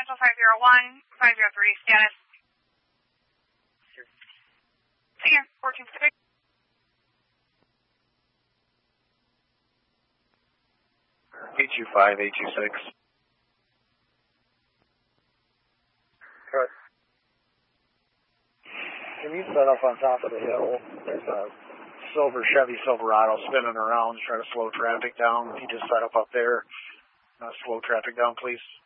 National 501, 503, status. Again, 14 Pacific. A25, A26. Cut. Can you set up on top of the hill? There's a silver Chevy Silverado spinning around to try to slow traffic down. Can you just set up there? Slow traffic down, please.